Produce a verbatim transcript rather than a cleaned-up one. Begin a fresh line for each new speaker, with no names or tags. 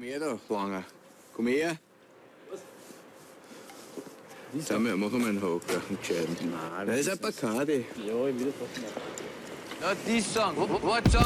Kom her då, Juanga. Kom her. Sama mo ko man hooga ng chatten. Nasa Bacardi.
Jo, jeg vil det.
Not this song. What song?